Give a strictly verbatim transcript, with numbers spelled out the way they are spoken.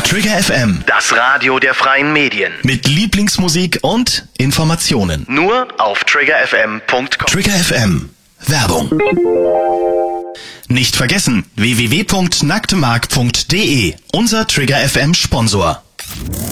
Trigger F M, Das Radio der freien Medien. mit Lieblingsmusik und Informationen. Nur auf trigger f m punkt com. Trigger F M, Werbung. Nicht vergessen, w w w punkt nacktemark punkt d e, unser Trigger F M Sponsor.